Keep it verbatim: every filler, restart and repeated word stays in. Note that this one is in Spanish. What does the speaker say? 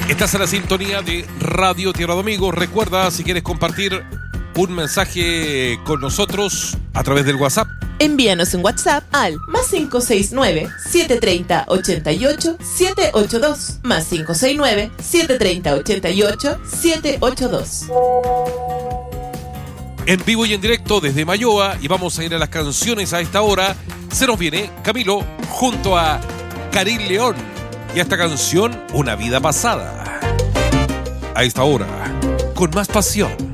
Estás en la sintonía de Radio Tierra de Amigos. Recuerda, si quieres compartir un mensaje con nosotros a través del WhatsApp, envíanos un WhatsApp al más cinco seis nueve, siete tres cero, ocho ocho, siete ocho dos, más cinco seis nueve, siete tres cero, ocho ocho, siete ocho dos. En vivo y en directo desde Mayoa, y vamos a ir a las canciones a esta hora. Se nos viene Camilo junto a Karim León y a esta canción Una vida pasada. A esta hora, con más pasión.